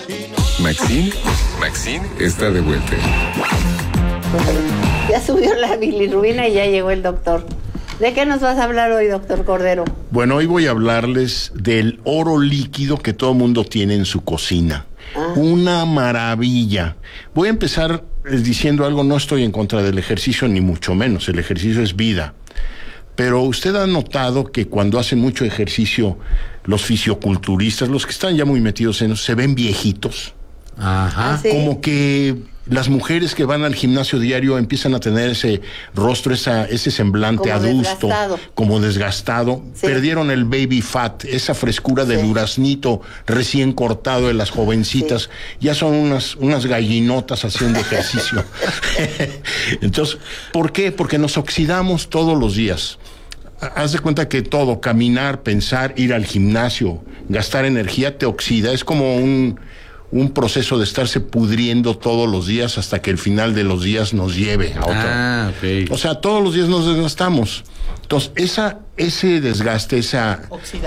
Maxine está de vuelta. Ya subió la bilirrubina y ya llegó el doctor. ¿De qué nos vas a hablar hoy, doctor Cordero? Bueno, hoy voy a hablarles del oro líquido que todo mundo tiene en su cocina. Una maravilla. Voy a empezar diciendo algo, no estoy en contra del ejercicio, ni mucho menos. El ejercicio es vida. Pero usted ha notado que cuando hacen mucho ejercicio, los fisioculturistas, los que están ya muy metidos en eso, se ven viejitos. Ajá. ¿Sí? Como que las mujeres que van al gimnasio diario empiezan a tener ese rostro, ese semblante Como adusto, desgastado. como desgastado. Sí. Perdieron el baby fat, esa frescura de Sí. duraznito recién cortado de las jovencitas. Ya son unas gallinotas haciendo ejercicio. Entonces, ¿por qué? Porque nos oxidamos todos los días. Haz de cuenta que todo, caminar, pensar, ir al gimnasio, gastar energía, te oxida. Es como un proceso de estarse pudriendo todos los días hasta que el final de los días nos lleve a otro. Ok. O sea, todos los días nos desgastamos. Entonces, ese desgaste, esa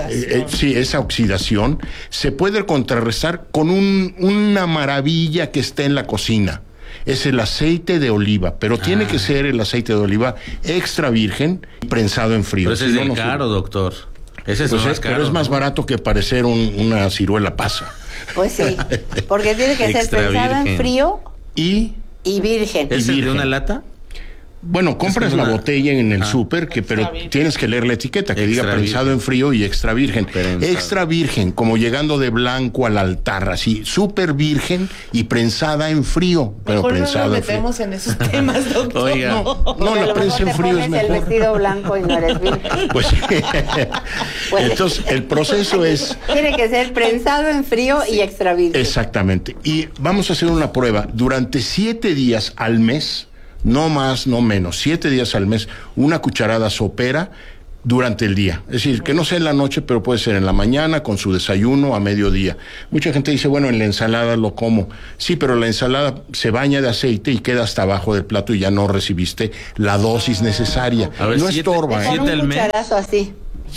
oxidación, se puede contrarrestar con una maravilla que está en la cocina. Es el aceite de oliva, pero tiene que ser el aceite de oliva extra virgen, prensado en frío. Pero ese Si es no, el no caro, doctor. Ese es pues el más caro. pero es más barato que parecer una ciruela pasa. Pues sí, porque tiene que ser Extra pensado en virgen. frío Y y virgen. ¿Es el de virgen. una lata? bueno, compras Es como la una- botella en el súper, pero tienes que leer la etiqueta, que diga Extra prensado virgen. en frío y extra virgen. Prensado. Extra virgen, como llegando de blanco al altar, así, súper virgen y prensada en frío. Pero Mejor no prensada nos en frío. metemos en esos temas, doctor. Oiga. No, Porque a la lo prensa mejor en te frío es pones el mejor. vestido blanco y no eres virgen. Pues Pues- entonces el proceso es Tiene que ser prensado en frío y extra virgen. exactamente. Y vamos a hacer una prueba. Durante 7 días al mes, no más, no menos, 7 días al mes, una cucharada sopera durante el día. Es decir, que no sea en la noche, pero puede ser en la mañana, con su desayuno, a mediodía. Mucha gente dice, bueno, en la ensalada lo como. Sí, pero la ensalada se baña de aceite y queda hasta abajo del plato y ya no recibiste la dosis necesaria. A ver, No 7 estorba, Con ¿eh? siete un al mes. cucharazo así.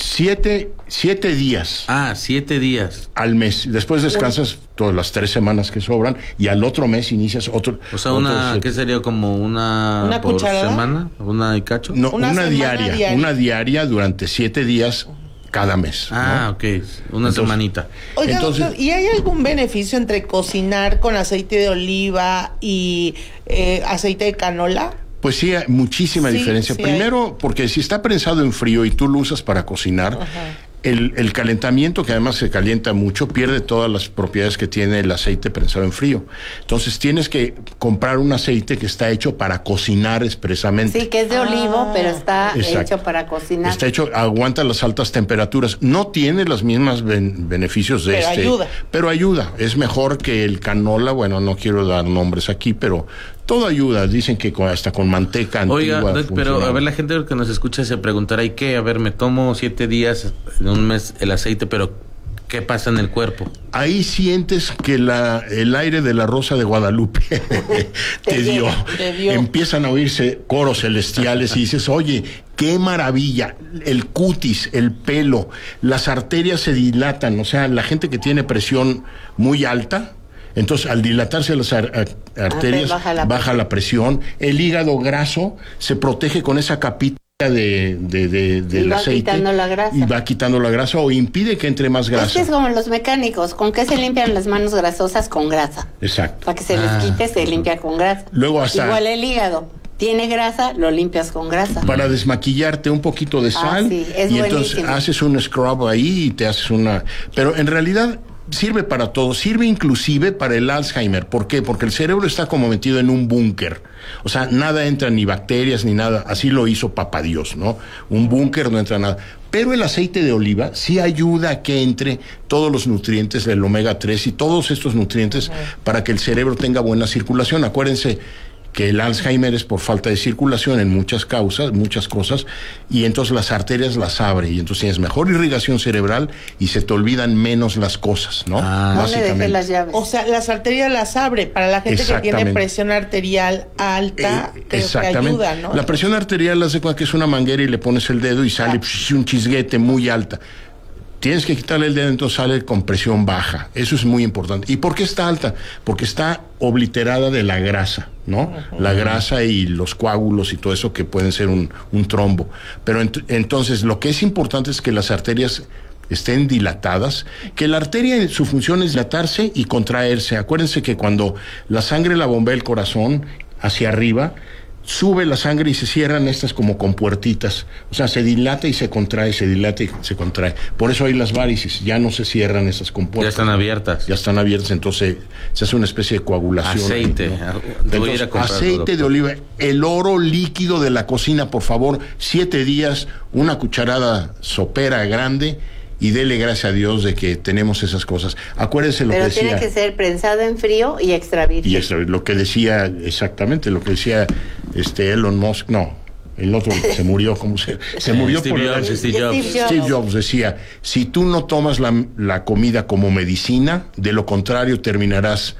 7 días 7 días. al mes. Después descansas todas las 3 semanas que sobran y al otro mes inicias otro. O sea, otro ¿qué sería como una por cucharada? semana? ¿Una y cacho? No, Una una semana diaria, diaria. una diaria durante 7 días cada mes. ¿no? Ok. Una Entonces- semanita. Oiga, Entonces- doctor, ¿y hay algún beneficio entre cocinar con aceite de oliva y aceite de canola? Pues sí, hay muchísima Sí, diferencia. sí Primero, porque si está prensado en frío y tú lo usas para cocinar, el calentamiento, que además se calienta mucho, pierde todas las propiedades que tiene el aceite prensado en frío. Entonces tienes que comprar un aceite que está hecho para cocinar expresamente. Sí, que es de olivo, pero está Exacto. hecho para cocinar. Está hecho, aguanta las altas temperaturas. No tiene los mismos beneficios de Pero pero ayuda. Es mejor que el canola. Bueno, no quiero dar nombres aquí, pero todo ayuda. Dicen que hasta con manteca Oiga, antigua doc, pero funciona. a ver, la gente que nos escucha se preguntará, ¿y qué? A ver, me tomo 7 días en un mes el aceite, pero ¿qué pasa en el cuerpo? Ahí sientes que el aire de la Rosa de Guadalupe te dio. Te dio. Empiezan a oírse coros celestiales y dices, oye, qué maravilla. El cutis, el pelo, las arterias se dilatan. O sea, la gente que tiene presión muy alta, entonces al dilatarse las arterias baja la presión. El hígado graso se protege con esa capita del va aceite quitando la grasa. y va quitando la grasa o impide que entre más grasa. Es que es como los mecánicos, ¿con qué se limpian las manos grasosas? Con grasa. Exacto. Para que se les quite, se limpia con grasa. Luego hasta- Igual el hígado. Tiene grasa, lo limpias con grasa. Para desmaquillarte un poquito de sal sí, es y entonces buenísimo. haces un scrub ahí y te haces una... Pero en realidad sirve para todo, sirve inclusive para el Alzheimer. ¿Por qué? Porque el cerebro está como metido en un búnker. O sea, nada entra, ni bacterias, ni nada. Así lo hizo Papá Dios, ¿no? Un búnker, no entra nada. Pero el aceite de oliva sí ayuda a que entre todos los nutrientes del omega 3 y todos estos nutrientes para que el cerebro tenga buena circulación. Acuérdense que el Alzheimer es por falta de circulación en muchas cosas, y entonces las arterias las abre, y entonces tienes mejor irrigación cerebral y se te olvidan menos las cosas, ¿no? No le dejé las llaves. O sea, las arterias las abre. Para la gente que tiene Exactamente. presión arterial alta, creo que Exactamente. ayuda, ¿no? La presión arterial hace cuenta que es una manguera y le pones el dedo y sale un chisguete muy alta. Tienes que quitarle el dedo, entonces sale con presión baja. Eso es muy importante. ¿Y por qué está alta? Porque está obliterada de la grasa, ¿no? La grasa y los coágulos y todo eso que pueden ser un trombo. Pero entonces lo que es importante es que las arterias estén dilatadas, que la arteria su función es dilatarse y contraerse. Acuérdense que cuando la sangre la bombea el corazón hacia arriba, sube la sangre y se cierran estas como compuertitas, o sea, se dilata y se contrae, se dilata y se contrae. Por eso hay las varices, ya no se cierran esas compuertas. Ya están abiertas. Ya están abiertas, entonces se hace una especie de coagulación. Aceite. Entonces, aceite de oliva, el oro líquido de la cocina, por favor, 7 días, una cucharada sopera grande. Y dele gracias a Dios de que tenemos esas cosas. Acuérdense lo que decía. Pero tiene que ser prensado en frío y extra virgen. Y lo que decía, exactamente, lo que decía Elon Musk, no, el otro se murió, ¿cómo se murió? Steve Jobs decía, si tú no tomas la comida como medicina, de lo contrario terminarás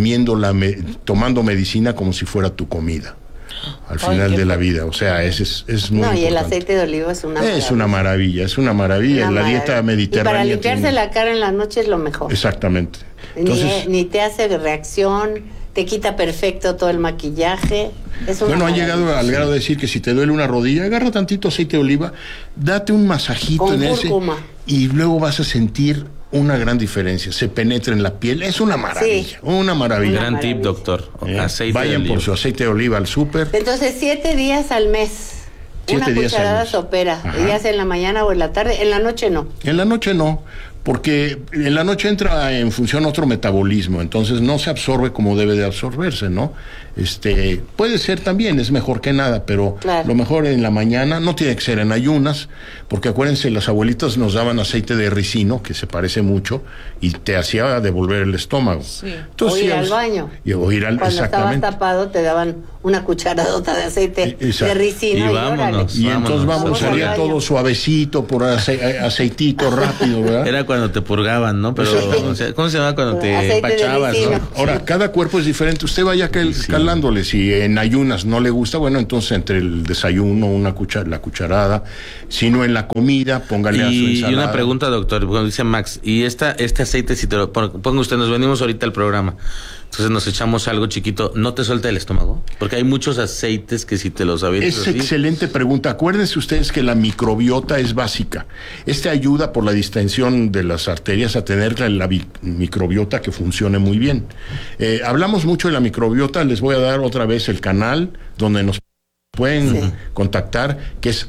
tomando medicina como si fuera tu comida. Al final de la vida, o sea, es muy importante. Y el aceite de oliva es una maravilla. Es una maravilla, la dieta mediterránea. Y para limpiarse la cara en la noche es lo mejor. Exactamente. Entonces, ni te hace reacción, te quita perfecto todo el maquillaje. Ha llegado al grado de decir que si te duele una rodilla, agarra tantito aceite de oliva, date un masajito con en cúrcuma. Y luego vas a sentir una gran diferencia, se penetra en la piel, es una maravilla, una maravilla. Gran tip, doctor. Vayan por su aceite de oliva al súper. Entonces, 7 días al mes, una cucharada sopera, ya sea en la mañana o en la tarde, en la noche no. En la noche no, porque en la noche entra en función otro metabolismo, entonces no se absorbe como debe de absorberse, ¿no? Puede ser también, es mejor que nada, pero lo mejor en la mañana, no tiene que ser en ayunas, porque acuérdense, las abuelitas nos daban aceite de ricino, que se parece mucho, y te hacía devolver el estómago. Sí. Entonces, o ir al baño. Cuando estabas tapado te daban una cucharadota de aceite de ricino. Y vámonos. Y entonces salía todo suavecito, por aceitito rápido, ¿verdad? Era cuando te purgaban, ¿no? Pero, ¿cómo se llama cuando te empachabas, no? Ahora, cada cuerpo es diferente. Usted vaya calándole. Si en ayunas no le gusta, bueno, entonces entre el desayuno, la cucharada. Si no en la comida, póngale a su ensalada. Y una pregunta, doctor, cuando dice Max, y este aceite, si te lo ponga usted, nos venimos ahorita al programa, entonces nos echamos algo chiquito, ¿no te suelta el estómago? Porque hay muchos aceites que si te los avientas así. Excelente pregunta. Acuérdense ustedes que la microbiota es básica. Ayuda por la distensión de las arterias a tener la microbiota que funcione muy bien. Hablamos mucho de la microbiota, les voy a dar otra vez el canal donde nos pueden contactar, que es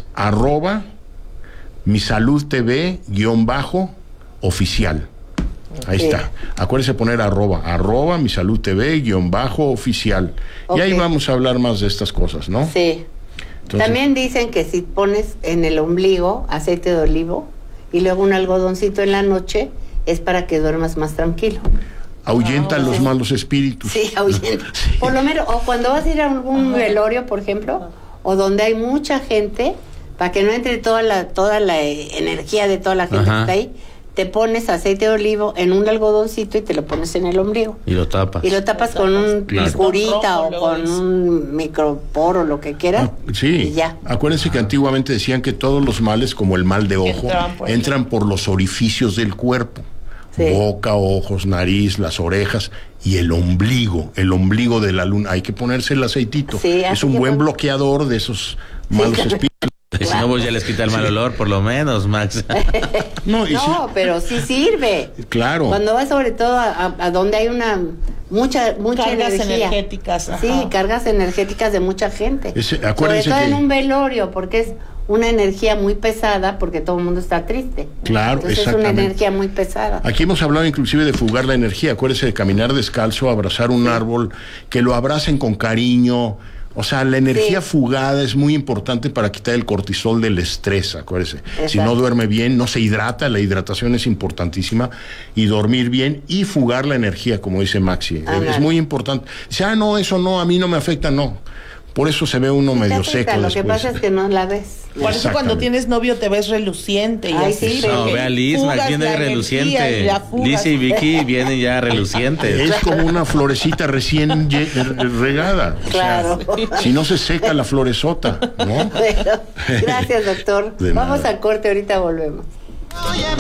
@misaludtv_oficial. Ahí está. Acuérdense poner @misaludtv_oficial. Y ahí vamos a hablar más de estas cosas, ¿no? Sí. Entonces, también dicen que si pones en el ombligo aceite de olivo y luego un algodoncito en la noche, es para que duermas más tranquilo. Ahuyenta los malos espíritus. Sí, ahuyenta. Por lo menos, o cuando vas a ir a algún velorio, por ejemplo, o donde hay mucha gente, para que no entre toda la energía de toda la gente que está ahí, te pones aceite de olivo en un algodoncito y te lo pones en el ombligo. Y lo tapas. Y lo tapas con un curita o con un microporo, lo que quieras. Sí. Y ya. Acuérdense que antiguamente decían que todos los males, como el mal de ojo, entran por los orificios del cuerpo. Sí. Boca, ojos, nariz, las orejas y el ombligo de la luna. Hay que ponerse el aceitito. Sí, es un buen bloqueador de esos malos espíritus. Y si no, pues ya les quita el mal olor, por lo menos, Max. Pero sí sirve. Claro. Cuando vas sobre todo a donde hay mucha cargas energía. Energéticas. Sí, cargas energéticas de mucha gente. Acuérdense sobre todo en un velorio, porque es una energía muy pesada, porque todo el mundo está triste. Claro, entonces exactamente. Es una energía muy pesada. Aquí hemos hablado inclusive de fugar la energía. Acuérdense de caminar descalzo, abrazar un árbol, que lo abracen con cariño. O sea, la energía fugada es muy importante para quitar el cortisol del estrés, acuérdese. Exacto. Si no duerme bien, no se hidrata, la hidratación es importantísima, y dormir bien y fugar la energía, como dice Maxi. Es muy importante. Dice, no, eso no, a mí no me afecta, no. Por eso se ve uno medio seco. Lo que pasa es que no la ves. Por eso cuando tienes novio te ves reluciente. Y así. Sí, no, ve a Liz, Max viene reluciente. Liz y Vicky vienen ya relucientes. Es como una florecita recién regada. Claro. O sea, si no se seca la floresota, ¿no? Bueno, gracias, doctor. Vamos al corte, ahorita volvemos. Oye,